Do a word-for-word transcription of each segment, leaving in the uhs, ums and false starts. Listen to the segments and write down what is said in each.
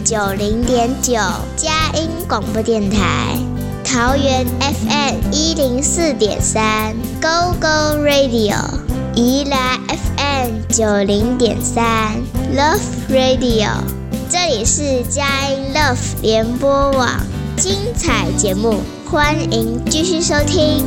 九零点九，佳音广播电台。桃园 F M 一零四点三 ，Go Go Radio。宜兰 F M 九零点三 ，Love Radio。这里是佳音 Love 联播网，精彩节目，欢迎继续收听。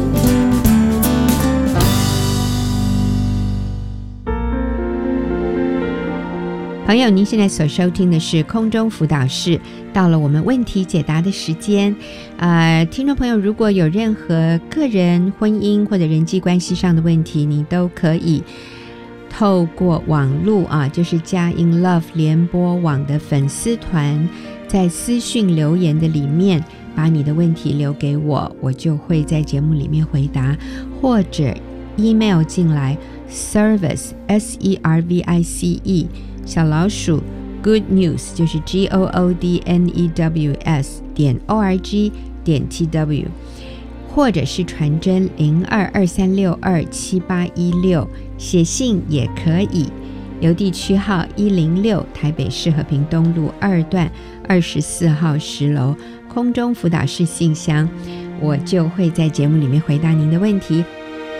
朋友，您现在所收听的是空中辅导室，到了我们问题解答的时间。呃，听众朋友，如果有任何个人、婚姻或者人际关系上的问题，你都可以透过网路啊，就是佳音 Love 联播网的粉丝团，在私讯留言的里面把你的问题留给我，我就会在节目里面回答，或者 email 进来 service s e r v i c e 小老鼠 good news 就是 g o o d n e w s 点 o r g 点 t w， 或者是传真零二二三六二七八一六，写信也可以。邮递区号一零六，台北市和平东路二段二十四号十楼，空中辅导室信箱，我就会在节目里面回答您的问题。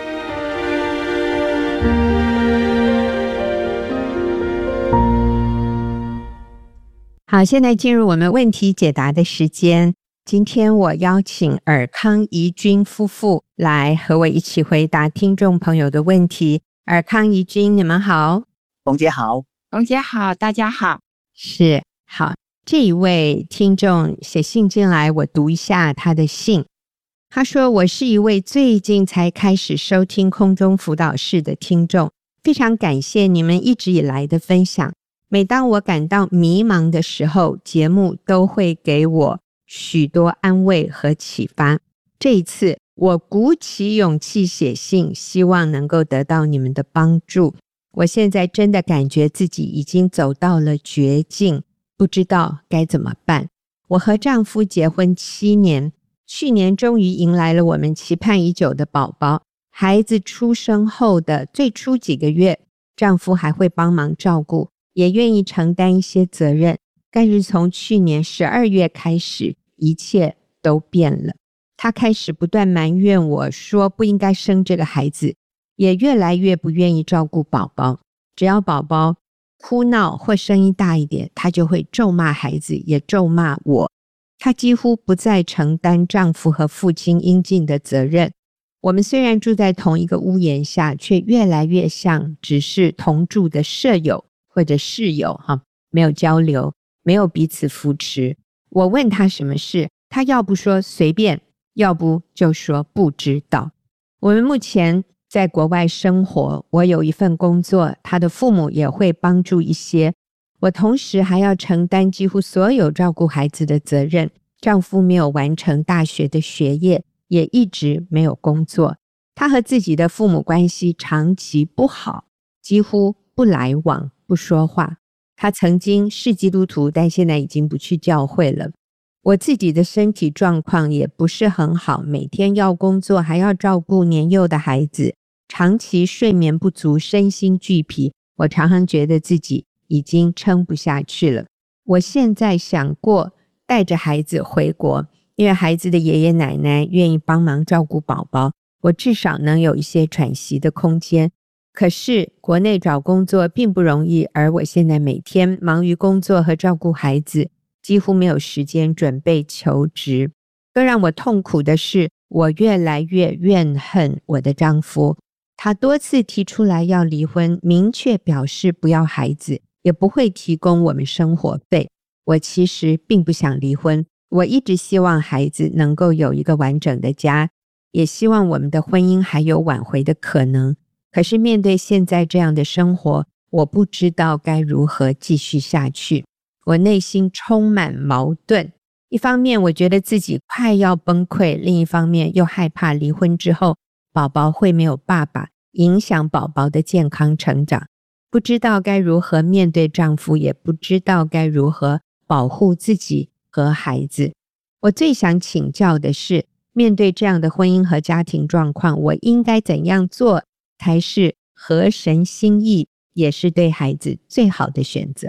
好，现在进入我们问题解答的时间。今天我邀请尔康怡君夫妇来和我一起回答听众朋友的问题。尔康怡君，你们好。 冯姐好。 冯姐好，大家好。 是，好，这一位听众写信进来，我读一下他的信。他说，我是一位最近才开始收听空中辅导室的听众，非常感谢你们一直以来的分享。每当我感到迷茫的时候，节目都会给我许多安慰和启发。这一次我鼓起勇气写信，希望能够得到你们的帮助。我现在真的感觉自己已经走到了绝境，不知道该怎么办。我和丈夫结婚七年，去年终于迎来了我们期盼已久的宝宝。孩子出生后的最初几个月，丈夫还会帮忙照顾，也愿意承担一些责任，但是从去年十二月开始，一切都变了。他开始不断埋怨我，说不应该生这个孩子，也越来越不愿意照顾宝宝。只要宝宝哭闹或声音大一点，他就会咒骂孩子，也咒骂我。他几乎不再承担丈夫和父亲应尽的责任。我们虽然住在同一个屋檐下，却越来越像只是同住的舍友或者室友哈，没有交流，没有彼此扶持。我问他什么事，他要不说随便，要不就说不知道。我们目前在国外生活，我有一份工作，他的父母也会帮助一些。我同时还要承担几乎所有照顾孩子的责任。丈夫没有完成大学的学业，也一直没有工作。他和自己的父母关系长期不好，几乎不来往，不说话。他曾经是基督徒，但现在已经不去教会了。我自己的身体状况也不是很好，每天要工作，还要照顾年幼的孩子，长期睡眠不足，身心俱疲。我常常觉得自己已经撑不下去了。我现在想过带着孩子回国，因为孩子的爷爷奶奶愿意帮忙照顾宝宝，我至少能有一些喘息的空间。可是国内找工作并不容易，而我现在每天忙于工作和照顾孩子，几乎没有时间准备求职。更让我痛苦的是，我越来越怨恨我的丈夫。他多次提出来要离婚，明确表示不要孩子，也不会提供我们生活费。我其实并不想离婚，我一直希望孩子能够有一个完整的家，也希望我们的婚姻还有挽回的可能。可是面对现在这样的生活，我不知道该如何继续下去。我内心充满矛盾，一方面我觉得自己快要崩溃，另一方面又害怕离婚之后宝宝会没有爸爸，影响宝宝的健康成长。不知道该如何面对丈夫，也不知道该如何保护自己和孩子。我最想请教的是，面对这样的婚姻和家庭状况，我应该怎样做才是合神心意，也是对孩子最好的选择？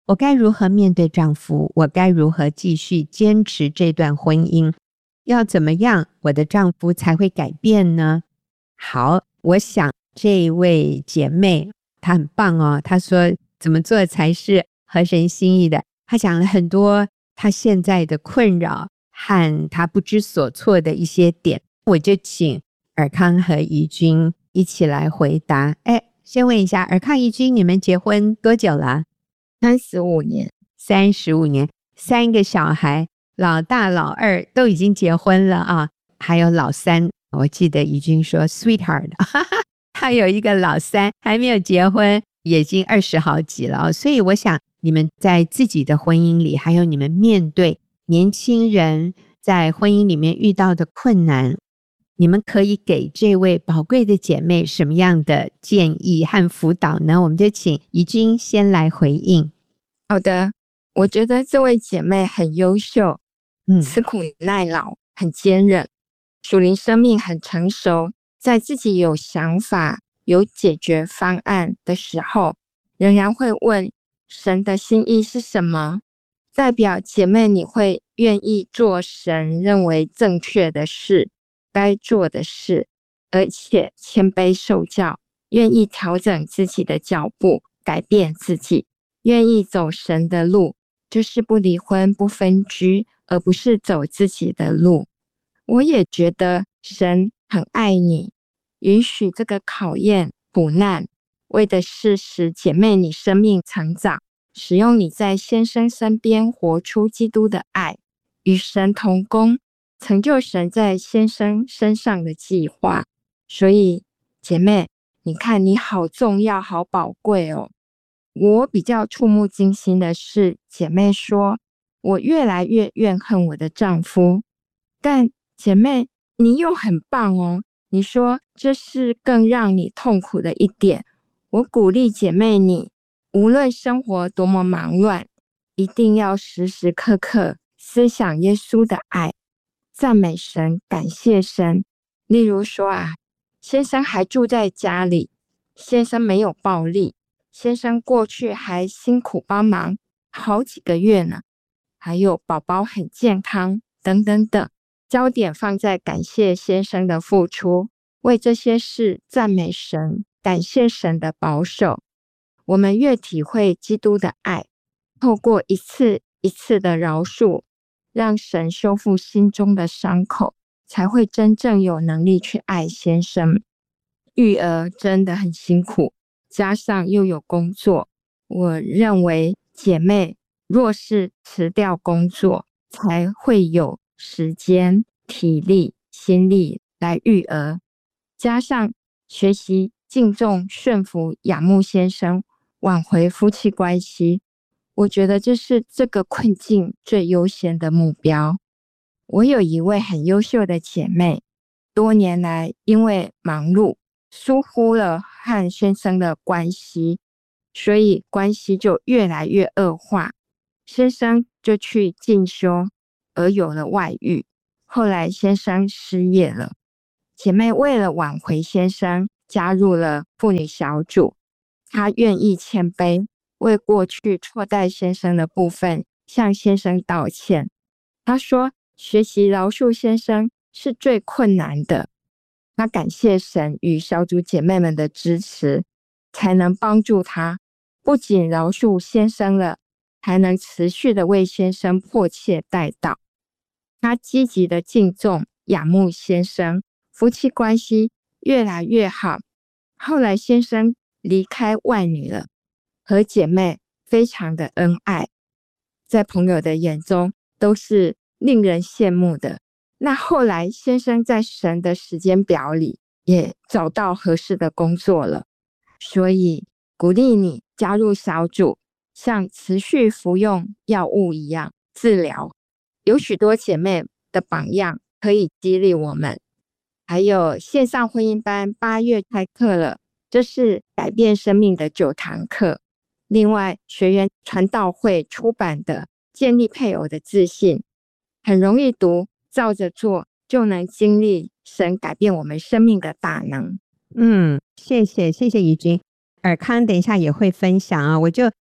我该如何面对丈夫？我该如何继续坚持这段婚姻？要怎么样我的丈夫才会改变呢？好，我想这位姐妹她很棒哦，她说怎么做才是合神心意的。她讲了很多她现在的困扰和她不知所措的一些点，我就请尔康和怡君一起来回答。哎，先问一下尔康、怡君，你们结婚多久了？ 三十五年。 三十五年，三个小孩，老大老二都已经结婚了啊，还有老三，我记得怡君说 sweetheart 他有一个老三还没有结婚，已经二十好几了。所以我想你们在自己的婚姻里，还有你们面对年轻人在婚姻里面遇到的困难，你们可以给这位宝贵的姐妹什么样的建议和辅导呢？我们就请怡君先来回应。 好的，我觉得这位姐妹很优秀， 嗯， 吃苦耐劳，很坚韧，属灵生命很成熟，在自己有想法有解决方案的时候，仍然会问神的心意是什么，代表姐妹你会愿意做神认为正确的事，该做的事，而且谦卑受教，愿意调整自己的脚步，改变自己，愿意走神的路，就是不离婚不分居，而不是走自己的路。我也觉得神很爱你，允许这个考验苦难，为的是使姐妹你生命成长，使用你在先生身边活出基督的爱，与神同工，成就神在先生身上的计划。所以姐妹，你看你好重要好宝贵哦。我比较触目惊心的是，姐妹说我越来越怨恨我的丈夫，但姐妹你又很棒哦，你说这是更让你痛苦的一点。我鼓励姐妹你，无论生活多么忙乱，一定要时时刻刻思想耶稣的爱，赞美神，感谢神。例如说啊，先生还住在家里，先生没有暴力，先生过去还辛苦帮忙好几个月呢，还有宝宝很健康等等等，焦点放在感谢先生的付出，为这些事赞美神，感谢神的保守。我们越体会基督的爱，透过一次一次的饶恕，让神修复心中的伤口，才会真正有能力去爱先生。育儿真的很辛苦，加上又有工作，我认为姐妹若是辞掉工作，才会有时间、体力、心力来育儿，加上学习敬重、顺服、仰慕先生，挽回夫妻关系，我觉得这是这个困境最优先的目标。我有一位很优秀的姐妹，多年来因为忙碌疏忽了和先生的关系，所以关系就越来越恶化，先生就去进修，而有了外遇，后来先生失业了。姐妹为了挽回先生，加入了妇女小组，她愿意谦卑，为过去错待先生的部分向先生道歉。她说学习饶恕先生是最困难的，她感谢神与小组姐妹们的支持，才能帮助她不仅饶恕先生了，还能持续的为先生迫切代祷。她积极的敬重仰慕先生，夫妻关系越来越好。后来先生离开外女了，和姐妹非常的恩爱，在朋友的眼中都是令人羡慕的。那后来先生在神的时间表里也找到合适的工作了，所以鼓励你加入小组，像持续服用药物一样治疗。有许多姐妹的榜样可以激励我们。还有线上婚姻班八月开课了，这是改变生命的九堂课。另外学员传道会出版的建立配偶的自信，很容易读，照着做就能经历神改变我们生命的大能。 嗯，谢谢谢谢怡君。尔康等一下也会分享啊，我就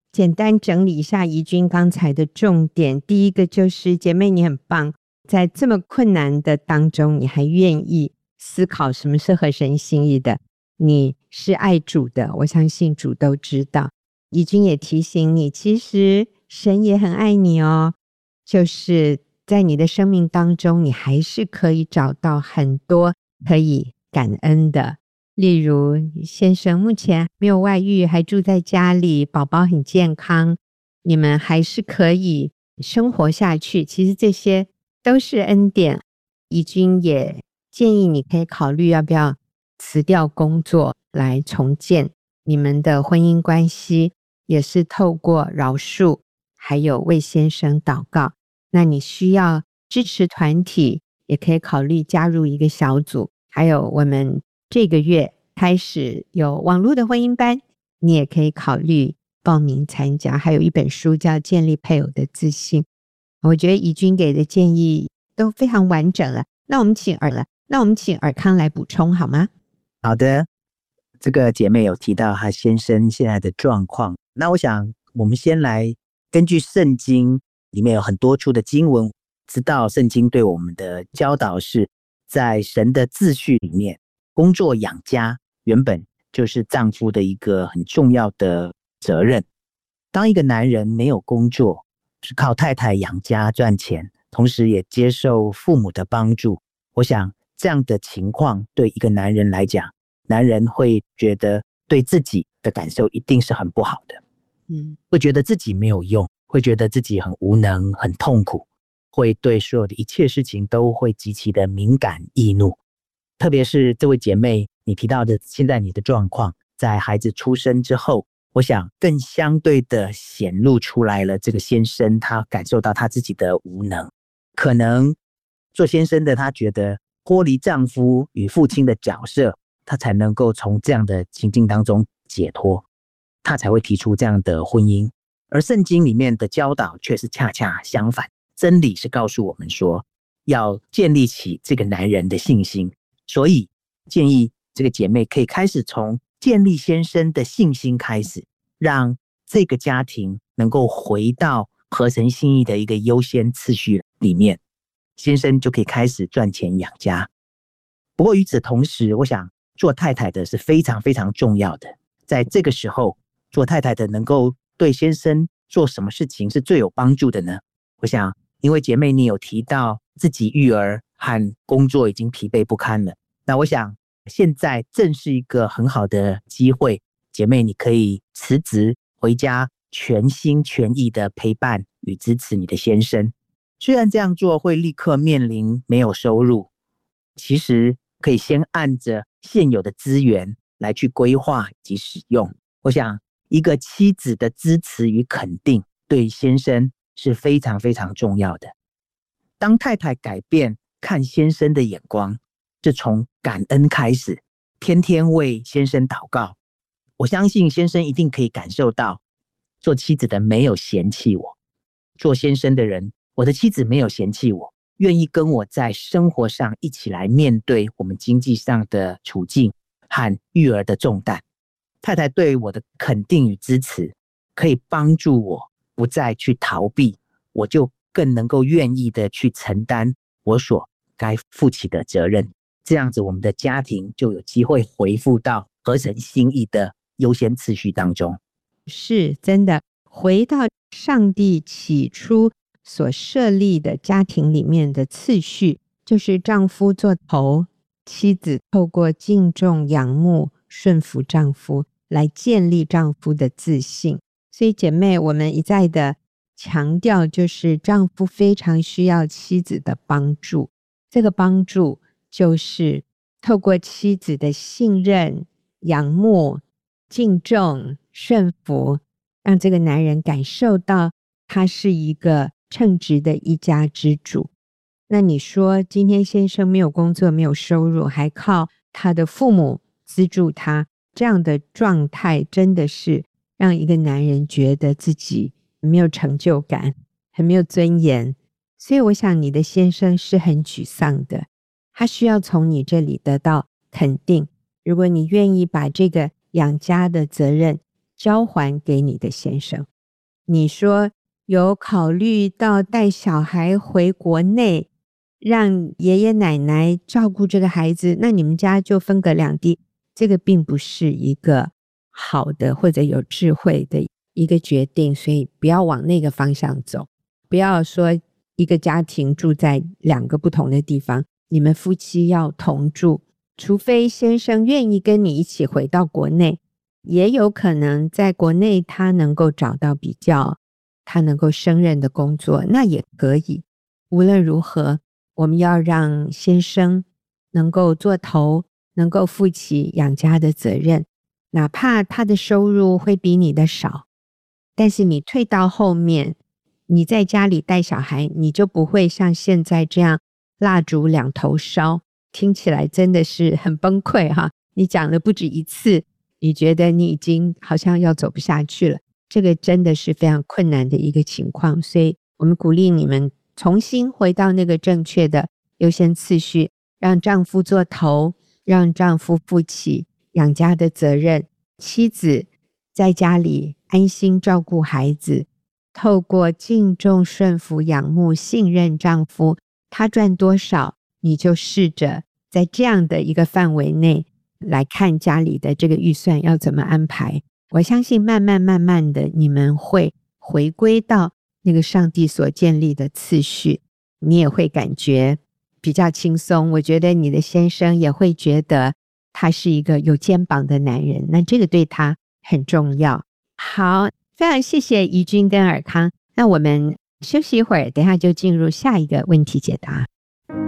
简单整理一下怡君刚才的重点。第一个就是姐妹你很棒，在这么困难的当中你还愿意思考什么是合神心意的，你是爱主的，我相信主都知道。怡君也提醒你，其实神也很爱你哦，就是在你的生命当中你还是可以找到很多可以感恩的，例如先生目前没有外遇，还住在家里，宝宝很健康，你们还是可以生活下去，其实这些都是恩典。怡君也建议你可以考虑要不要辞掉工作来重建你们的婚姻关系，也是透过饶恕还有为先生祷告。那你需要支持团体，也可以考虑加入一个小组，还有我们这个月开始有网络的婚姻班，你也可以考虑报名参加，还有一本书叫《建立配偶的自信》。我觉得怡君给的建议都非常完整了，那我们请尔了，那我们请尔康来补充好吗？ 好的，这个姐妹有提到她先生现在的状况，那我想我们先来根据圣经里面有很多处的经文，知道圣经对我们的教导是在神的秩序里面，工作养家原本就是丈夫的一个很重要的责任。当一个男人没有工作，是靠太太养家赚钱，同时也接受父母的帮助，我想这样的情况对一个男人来讲，男人会觉得对自己的感受一定是很不好的，嗯，会觉得自己没有用，会觉得自己很无能很痛苦，会对所有的一切事情都会极其的敏感易怒。特别是这位姐妹你提到的现在你的状况，在孩子出生之后，我想更相对的显露出来了，这个先生他感受到他自己的无能，可能做先生的他觉得脱离丈夫与父亲的角色，他才能够从这样的情境当中解脱，他才会提出这样的婚姻。而圣经里面的教导却是恰恰相反，真理是告诉我们说要建立起这个男人的信心，所以建议这个姐妹可以开始从建立先生的信心开始，让这个家庭能够回到合神心意的一个优先次序里面，先生就可以开始赚钱养家。不过与此同时，我想做太太的是非常非常重要的，在这个时候做太太的能够对先生做什么事情是最有帮助的呢？我想因为姐妹你有提到自己育儿和工作已经疲惫不堪了，那我想现在正是一个很好的机会，姐妹你可以辞职回家，全心全意的陪伴与支持你的先生。虽然这样做会立刻面临没有收入，其实可以先按着现有的资源来去规划及使用。我想一个妻子的支持与肯定对先生是非常非常重要的。当太太改变看先生的眼光，是从感恩开始，天天为先生祷告，我相信先生一定可以感受到做妻子的没有嫌弃我，做先生的人，我的妻子没有嫌弃我，愿意跟我在生活上一起来面对我们经济上的处境和育儿的重担。太太对我的肯定与支持可以帮助我不再去逃避，我就更能够愿意的去承担我所该负起的责任，这样子我们的家庭就有机会回复到合神心意的优先次序当中。 是真的回到上帝起初所设立的家庭里面的次序，就是丈夫做头，妻子透过敬重仰慕顺服丈夫来建立丈夫的自信。所以姐妹，我们一再的强调，就是丈夫非常需要妻子的帮助，这个帮助就是透过妻子的信任、仰慕、敬重、顺服，让这个男人感受到他是一个称职的一家之主。那你说今天先生没有工作没有收入，还靠他的父母资助他，这样的状态真的是让一个男人觉得自己没有成就感，很没有尊严。所以我想你的先生是很沮丧的，他需要从你这里得到肯定。如果你愿意把这个养家的责任交还给你的先生， 你说有考虑到带小孩回国内，让爷爷奶奶照顾这个孩子，那你们家就分隔两地，这个并不是一个好的或者有智慧的一个决定，所以不要往那个方向走。不要说一个家庭住在两个不同的地方，你们夫妻要同住，除非先生愿意跟你一起回到国内，也有可能在国内他能够找到比较他能够胜任的工作，那也可以。无论如何，我们要让先生能够做头，能够负起养家的责任，哪怕他的收入会比你的少，但是你退到后面，你在家里带小孩，你就不会像现在这样蜡烛两头烧，听起来真的是很崩溃哈。你讲了不止一次，你觉得你已经好像要走不下去了，这个真的是非常困难的一个情况，所以我们鼓励你们重新回到那个正确的优先次序，让丈夫做头，让丈夫负起养家的责任，妻子在家里安心照顾孩子，透过敬重、顺服、仰慕、信任丈夫，他赚多少，你就试着在这样的一个范围内来看家里的这个预算要怎么安排。我相信慢慢慢慢的，你们会回归到那个上帝所建立的次序，你也会感觉比较轻松。我觉得你的先生也会觉得他是一个有肩膀的男人，那这个对他很重要。好，非常谢谢怡君跟尔康，那我们休息一会儿，等一下就进入下一个问题解答。